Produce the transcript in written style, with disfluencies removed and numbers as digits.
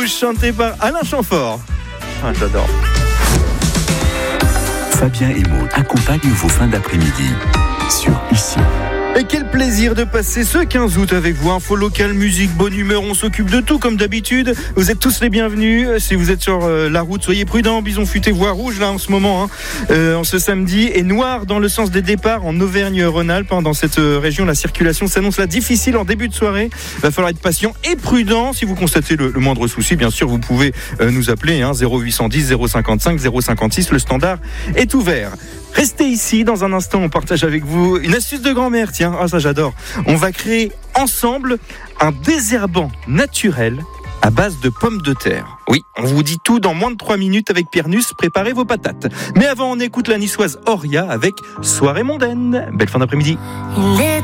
Rouge, chanté par Alain Chamfort. Ah, j'adore. Fabien et Maud accompagnent vos fins d'après-midi sur Ici. Et quel plaisir de passer ce 15 août avec vous. Info locale, musique, bonne humeur, on s'occupe de tout comme d'habitude. Vous êtes tous les bienvenus. Si vous êtes sur la route, soyez prudents. Bison futé, voie rouge là en ce moment, en ce samedi. Et noir dans le sens des départs en Auvergne-Rhône-Alpes. Dans cette région, la circulation s'annonce là difficile en début de soirée. Il va falloir être patient et prudent. Si vous constatez le moindre souci, bien sûr, vous pouvez nous appeler 0810 055 056. Le standard est ouvert. Restez ici, dans un instant, on partage avec vous une astuce de grand-mère, tiens, ça j'adore. On va créer ensemble un désherbant naturel à base de pommes de terre. Oui, on vous dit tout dans moins de 3 minutes avec Pierre Nuss, préparez vos patates. Mais avant, on écoute la niçoise Auria avec Soirée mondaine. Belle fin d'après-midi. Il est